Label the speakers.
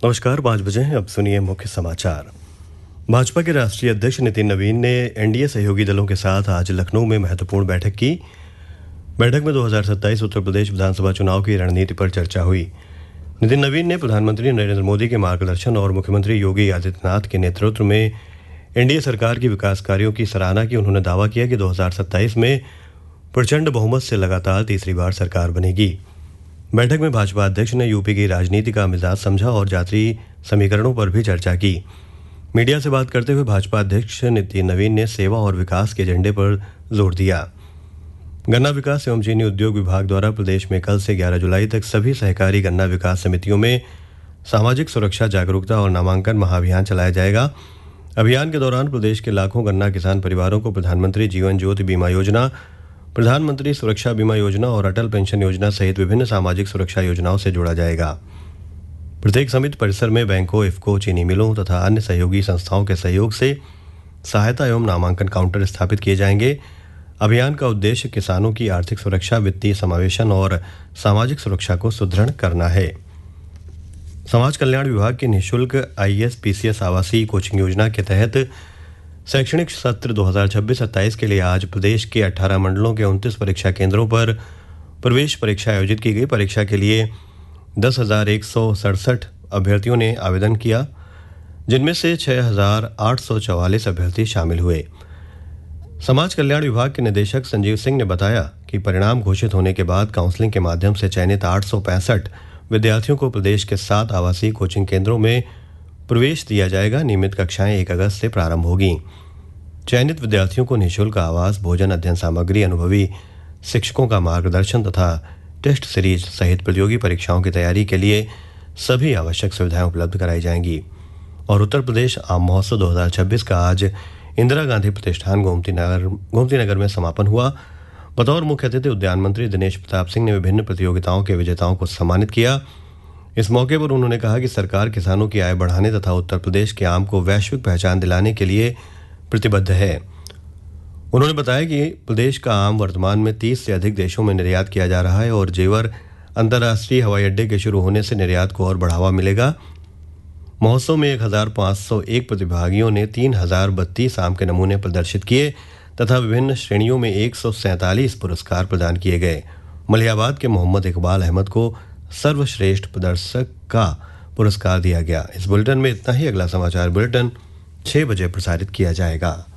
Speaker 1: नमस्कार, 5 बजे हैं। अब सुनिए मुख्य समाचार। भाजपा के राष्ट्रीय अध्यक्ष नितिन नवीन ने एनडीए सहयोगी दलों के साथ आज लखनऊ में महत्वपूर्ण बैठक की। बैठक में 2027 उत्तर प्रदेश विधानसभा चुनाव की रणनीति पर चर्चा हुई। नितिन नवीन ने प्रधानमंत्री नरेंद्र मोदी के मार्गदर्शन और मुख्यमंत्री योगी आदित्यनाथ के नेतृत्व में एनडीए सरकार की विकास कार्यों की सराहना की। उन्होंने दावा किया कि 2027 में प्रचंड बहुमत से लगातार तीसरी बार सरकार बनेगी। बैठक में भाजपा अध्यक्ष ने यूपी की राजनीति का मिजाज समझा और जातीय समीकरणों पर भी चर्चा की। मीडिया से बात करते हुए भाजपा अध्यक्ष नितिन नवीन ने सेवा और विकास के एजेंडे पर जोर दिया। गन्ना विकास एवं चीनी उद्योग विभाग द्वारा प्रदेश में कल से 11 जुलाई तक सभी सहकारी गन्ना विकास समितियों में सामाजिक सुरक्षा जागरूकता और नामांकन महाअभियान चलाया जाएगा। अभियान के दौरान प्रदेश के लाखों गन्ना किसान परिवारों को प्रधानमंत्री जीवन ज्योति बीमा योजना, प्रधानमंत्री सुरक्षा बीमा योजना और अटल पेंशन योजना सहित विभिन्न सामाजिक सुरक्षा योजनाओं से जोड़ा जाएगा। प्रत्येक समिति परिसर में बैंकों, इफको, चीनी मिलों तथा अन्य सहयोगी संस्थाओं के सहयोग से सहायता एवं नामांकन काउंटर स्थापित किए जाएंगे। अभियान का उद्देश्य किसानों की आर्थिक सुरक्षा, वित्तीय समावेशन और सामाजिक सुरक्षा को सुदृढ़ करना है। समाज कल्याण विभाग की निःशुल्क IAS-PCS आवासीय कोचिंग योजना के तहत शैक्षणिक सत्र 2026-27 के लिए आज प्रदेश के 18 मंडलों के 29 परीक्षा केंद्रों पर प्रवेश परीक्षा आयोजित की गई। परीक्षा के लिए 10,167 अभ्यर्थियों ने आवेदन किया, जिनमें से 6,844 अभ्यर्थी शामिल हुए। समाज कल्याण विभाग के निदेशक संजीव सिंह ने बताया कि परिणाम घोषित होने के बाद काउंसलिंग के माध्यम से चयनित 865 विद्यार्थियों को प्रदेश के 7 आवासीय कोचिंग केंद्रों में प्रवेश दिया जाएगा। नियमित कक्षाएं 1 अगस्त से प्रारंभ होगी। चयनित विद्यार्थियों को निःशुल्क आवास, भोजन, अध्ययन सामग्री, अनुभवी शिक्षकों का मार्गदर्शन तथा टेस्ट सीरीज सहित प्रतियोगी परीक्षाओं की तैयारी के लिए सभी आवश्यक सुविधाएं उपलब्ध कराई जाएंगी। और उत्तर प्रदेश आम महोत्सव 2026 का आज इंदिरा गांधी प्रतिष्ठान गोमती नगर में समापन हुआ। बतौर मुख्य अतिथि उद्यान मंत्री दिनेश प्रताप सिंह ने विभिन्न प्रतियोगिताओं के विजेताओं को सम्मानित किया। इस मौके पर उन्होंने कहा कि सरकार किसानों की आय बढ़ाने तथा उत्तर प्रदेश के आम को वैश्विक पहचान दिलाने के लिए प्रतिबद्ध है। उन्होंने बताया कि प्रदेश का आम वर्तमान में 30 से अधिक देशों में निर्यात किया जा रहा है और जेवर अंतर्राष्ट्रीय हवाई अड्डे के शुरू होने से निर्यात को और बढ़ावा मिलेगा। महोत्सव में 1,501 प्रतिभागियों ने 3,032 आम के नमूने प्रदर्शित किए तथा विभिन्न श्रेणियों में 147 पुरस्कार प्रदान किए गए। मलियाबाद के मोहम्मद इकबाल अहमद को सर्वश्रेष्ठ प्रदर्शक का पुरस्कार दिया गया। इस बुलेटिन में इतना ही। अगला समाचार बुलेटिन 6 बजे प्रसारित किया जाएगा।